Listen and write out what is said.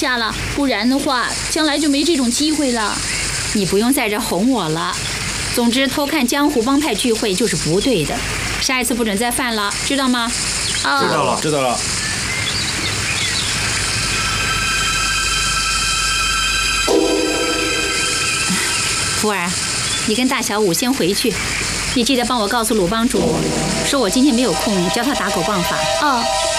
下了，不然的话，将来就没这种机会了。 你不用在这哄我了。总之，偷看江湖帮派聚会就是不对的，下一次不准再犯了，知道吗？ 知道了，知道了。 福儿，你跟大小五先回去，你记得帮我告诉鲁帮主，说我今天没有空教他打狗棒法。 哦。